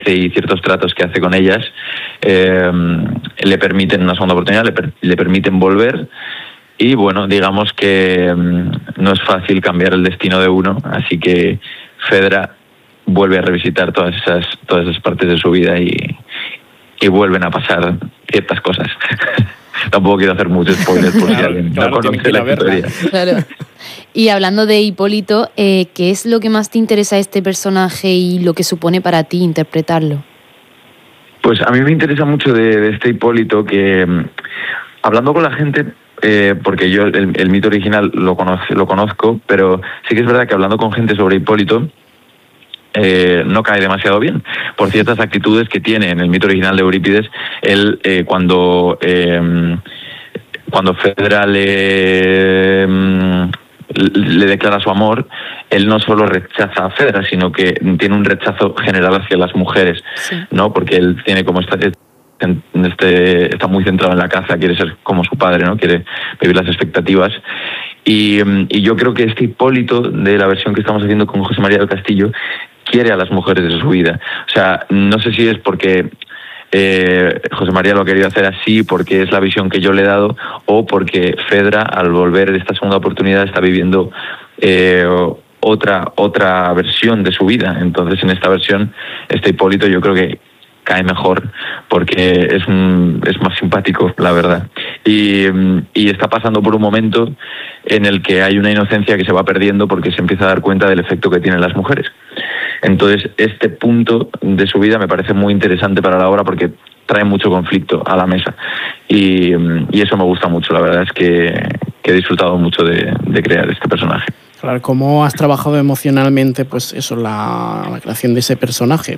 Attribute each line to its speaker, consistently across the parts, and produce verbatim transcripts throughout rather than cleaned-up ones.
Speaker 1: y ciertos tratos que hace con ellas eh, le permiten una segunda oportunidad, le, per, le permiten volver. Y bueno, digamos que um, no es fácil cambiar el destino de uno, así que Fedra vuelve a revisitar todas esas, todas esas partes de su vida y, y vuelven a pasar ciertas cosas. Tampoco quiero hacer muchos spoilers por si
Speaker 2: claro,
Speaker 1: alguien
Speaker 2: claro,
Speaker 1: no conoce la historia.
Speaker 3: Claro. Y hablando de Hipólito, eh, ¿qué es lo que más te interesa de este personaje y lo que supone para ti interpretarlo?
Speaker 1: Pues a mí me interesa mucho de, de este Hipólito que, hablando con la gente, eh, porque yo el, el mito original lo, conoce, lo conozco, pero sí que es verdad que hablando con gente sobre Hipólito, Eh, no cae demasiado bien por ciertas actitudes que tiene en el mito original de Eurípides. Él eh, cuando eh, cuando Fedra le le declara su amor, él no solo rechaza a Fedra, sino que tiene un rechazo general hacia las mujeres, sí. ¿no? Porque él tiene como esta, este, está muy centrado en la caza, quiere ser como su padre, ¿no? Quiere vivir las expectativas. Y, y yo creo que este Hipólito de la versión que estamos haciendo con José María del Castillo quiere a las mujeres de su vida. O sea, no sé si es porque eh, José María lo ha querido hacer así, porque es la visión que yo le he dado, o porque Fedra, al volver de esta segunda oportunidad, está viviendo eh, otra, otra versión de su vida. Entonces, en esta versión, este Hipólito yo creo que cae mejor porque es, un, es más simpático, la verdad. Y, y está pasando por un momento en el que hay una inocencia que se va perdiendo porque se empieza a dar cuenta del efecto que tienen las mujeres. Entonces, este punto de su vida me parece muy interesante para la obra porque trae mucho conflicto a la mesa. Y, y eso me gusta mucho, la verdad es que, que he disfrutado mucho de, de crear este personaje.
Speaker 2: Claro, ¿cómo has trabajado emocionalmente pues eso, la, la creación de ese personaje?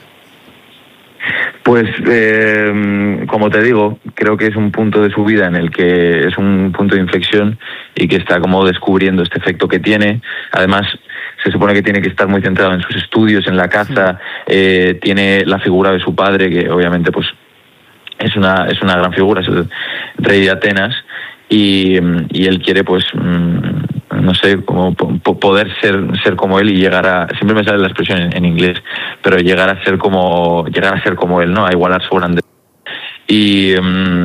Speaker 1: Pues, eh, como te digo, creo que es un punto de su vida en el que es un punto de inflexión y que está como descubriendo este efecto que tiene. Además, se supone que tiene que estar muy centrado en sus estudios, en la caza. Eh, tiene la figura de su padre, que obviamente pues es una, es una gran figura, es el rey de Atenas. Y, y él quiere, pues, no sé, como poder ser ser como él y llegar a, siempre me sale la expresión en, en inglés, pero llegar a ser como llegar a ser como él, ¿no? A igualar su grandeza. Y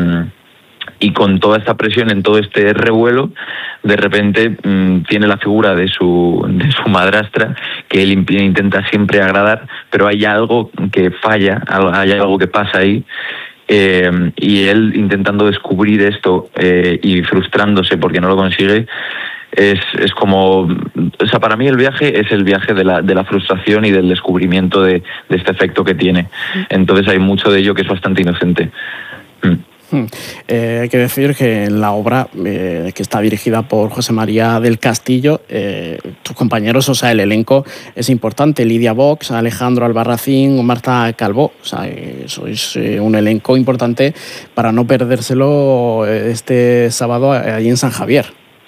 Speaker 1: y con toda esta presión, en todo este revuelo, de repente mmm, tiene la figura de su de su madrastra, que él intenta siempre agradar, pero hay algo que falla, hay algo que pasa ahí. Eh, y él intentando descubrir esto eh, y frustrándose porque no lo consigue, es, es como, o sea, para mí el viaje es el viaje de la, de la frustración y del descubrimiento de, de este efecto que tiene. Entonces hay mucho de ello que es bastante inocente. Mm.
Speaker 2: Eh, hay que decir que en la obra, eh, que está dirigida por José María del Castillo, eh, tus compañeros, o sea, el elenco es importante. Lidia Vox, Alejandro Albarracín o Marta Calvó. O sea, eh, sois eh, un elenco importante para no perdérselo este sábado allí en San Javier.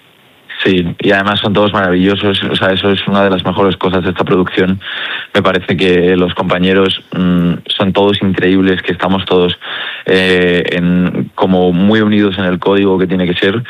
Speaker 1: Sí, y además son todos maravillosos, o sea, eso es una de las mejores cosas de esta producción. Me parece que los compañeros mmm, son todos increíbles, que estamos todos eh, en, como muy unidos en el código que tiene que ser,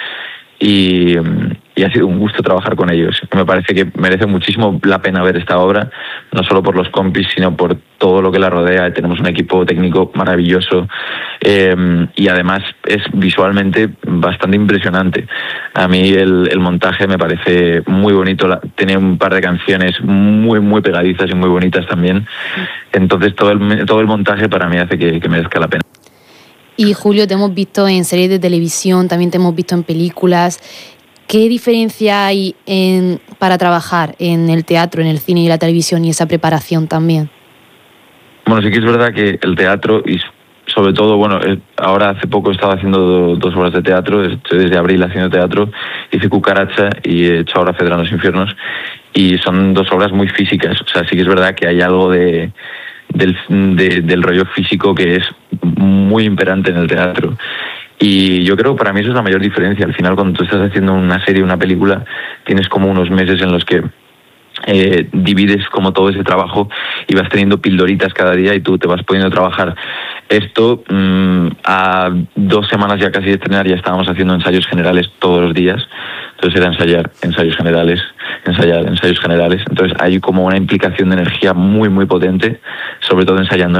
Speaker 1: y, y ha sido un gusto trabajar con ellos. Me parece que merece muchísimo la pena ver esta obra, no solo por los compis, sino por todo lo que la rodea. Tenemos un equipo técnico maravilloso eh, y además es visualmente bastante impresionante. A mí el, el montaje me parece muy bonito, la, tiene un par de canciones muy muy pegadizas y muy bonitas también. Entonces todo el, todo el montaje para mí hace que, que merezca la pena.
Speaker 3: Y Julio, te hemos visto en series de televisión, también te hemos visto en películas. ¿Qué diferencia hay en, para trabajar en el teatro, en el cine y la televisión y esa preparación también?
Speaker 1: Bueno, sí que es verdad que el teatro y sobre todo, bueno, ahora hace poco he estado haciendo dos obras de teatro, estoy desde abril haciendo teatro, hice Cucaracha y he hecho ahora Fedra en los infiernos, y son dos obras muy físicas. O sea, sí que es verdad que hay algo de... Del, de, del rollo físico que es muy imperante en el teatro, y yo creo que para mí eso es la mayor diferencia. Al final, cuando tú estás haciendo una serie, una película, tienes como unos meses en los que eh, divides como todo ese trabajo y vas teniendo pildoritas cada día y tú te vas pudiendo trabajar. Esto mmm, a dos semanas ya casi de estrenar ya estábamos haciendo ensayos generales todos los días. Entonces era ensayar ensayos generales ensayar ensayos generales. Entonces hay como una implicación de energía muy, muy potente, sobre todo ensayando